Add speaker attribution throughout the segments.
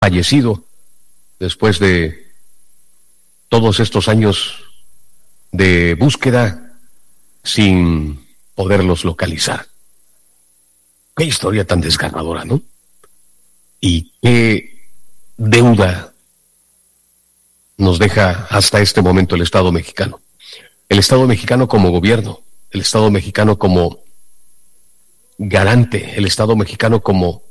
Speaker 1: fallecido después de todos estos años de búsqueda sin poderlos localizar. Qué historia tan desgarradora, ¿no? Y qué deuda nos deja hasta este momento el Estado mexicano. El Estado mexicano como gobierno, el Estado mexicano como garante, el Estado mexicano como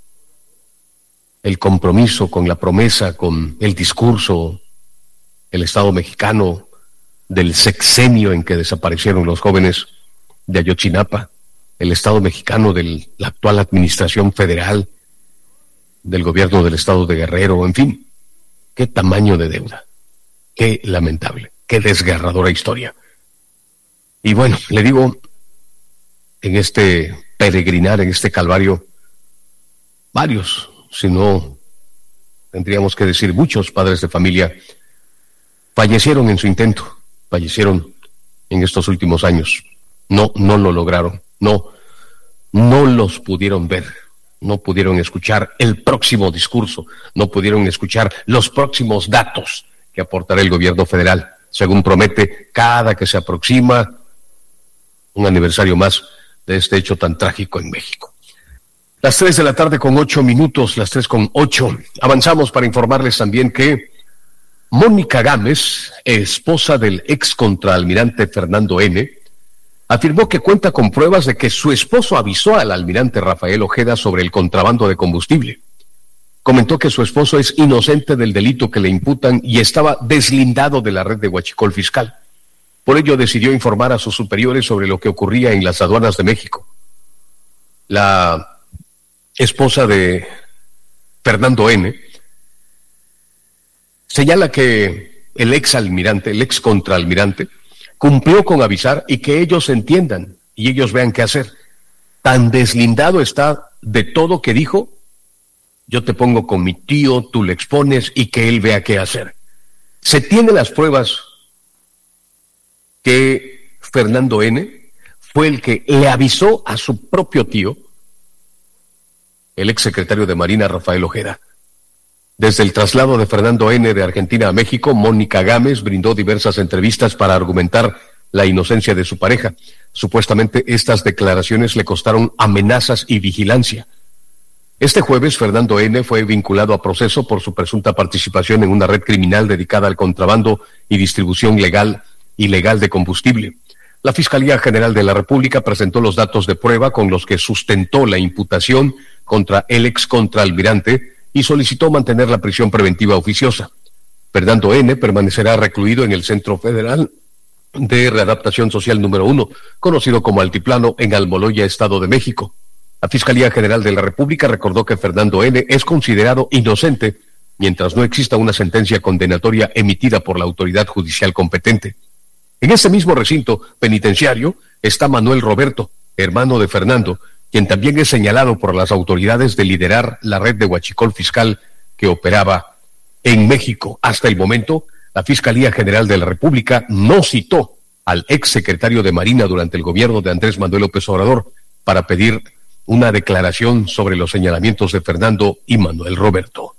Speaker 1: el compromiso, con la promesa, con el discurso, el Estado mexicano del sexenio en que desaparecieron los jóvenes de Ayotzinapa, el Estado mexicano de la actual administración federal, del gobierno del Estado de Guerrero, en fin, qué tamaño de deuda, qué lamentable, qué desgarradora historia. Y bueno, le digo, en este peregrinar, en este calvario, varios, si no tendríamos que decir muchos padres de familia, fallecieron en su intento, fallecieron en estos últimos años. No lo lograron, no los pudieron ver, no pudieron escuchar el próximo discurso, no pudieron escuchar los próximos datos que aportará el gobierno federal, según promete cada que se aproxima un aniversario más de este hecho tan trágico en México. Las 3 de la tarde con 8 minutos, las 3:08. Avanzamos para informarles también que Mónica Gámez, esposa del ex contraalmirante Fernando N., afirmó que cuenta con pruebas de que su esposo avisó al almirante Rafael Ojeda sobre el contrabando de combustible. Comentó que su esposo es inocente del delito que le imputan y estaba deslindado de la red de huachicol fiscal. Por ello decidió informar a sus superiores sobre lo que ocurría en las aduanas de México. La esposa de Fernando N. señala que el ex contraalmirante, cumplió con avisar y que ellos entiendan y ellos vean qué hacer. Tan deslindado está de todo que dijo, yo te pongo con mi tío, tú le expones y que él vea qué hacer. Se tienen las pruebas que Fernando N. fue el que le avisó a su propio tío, el exsecretario de Marina Rafael Ojeda. Desde el traslado de Fernando N. de Argentina a México, Mónica Gámez brindó diversas entrevistas para argumentar la inocencia de su pareja. Supuestamente estas declaraciones le costaron amenazas y vigilancia. Este jueves, Fernando N. fue vinculado a proceso por su presunta participación en una red criminal dedicada al contrabando y distribución ilegal de combustible. La Fiscalía General de la República presentó los datos de prueba con los que sustentó la imputación contra el ex contraalmirante y solicitó mantener la prisión preventiva oficiosa. Fernando N. permanecerá recluido en el Centro Federal de Readaptación Social número 1, conocido como Altiplano, en Almoloya, Estado de México. La Fiscalía General de la República recordó que Fernando N. es considerado inocente mientras no exista una sentencia condenatoria emitida por la autoridad judicial competente. En este mismo recinto penitenciario está Manuel Roberto, hermano de Fernando, quien también es señalado por las autoridades de liderar la red de huachicol fiscal que operaba en México. Hasta el momento, la Fiscalía General de la República no citó al exsecretario de Marina durante el gobierno de Andrés Manuel López Obrador para pedir una declaración sobre los señalamientos de Fernando y Manuel Roberto.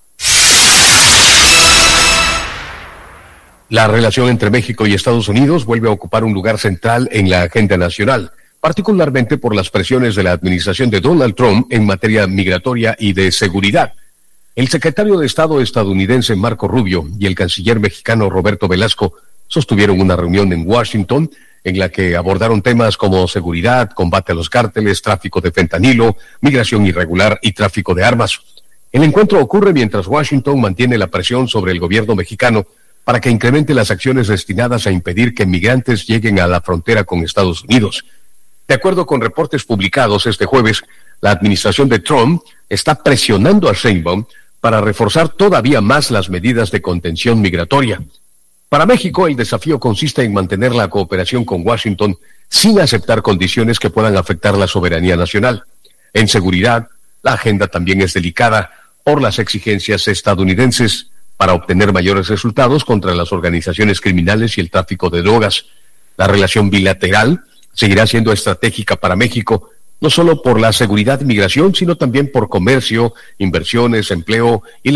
Speaker 1: La relación entre México y Estados Unidos vuelve a ocupar un lugar central en la agenda nacional, particularmente por las presiones de la administración de Donald Trump en materia migratoria y de seguridad. El secretario de Estado estadounidense Marco Rubio y el canciller mexicano Roberto Velasco sostuvieron una reunión en Washington en la que abordaron temas como seguridad, combate a los cárteles, tráfico de fentanilo, migración irregular y tráfico de armas. El encuentro ocurre mientras Washington mantiene la presión sobre el gobierno mexicano para que incremente las acciones destinadas a impedir que migrantes lleguen a la frontera con Estados Unidos. De acuerdo con reportes publicados este jueves, la administración de Trump está presionando a Sheinbaum para reforzar todavía más las medidas de contención migratoria. Para México, el desafío consiste en mantener la cooperación con Washington sin aceptar condiciones que puedan afectar la soberanía nacional. En seguridad, la agenda también es delicada por las exigencias estadounidenses para obtener mayores resultados contra las organizaciones criminales y el tráfico de drogas. La relación bilateral seguirá siendo estratégica para México, no solo por la seguridad y migración, sino también por comercio, inversiones, empleo y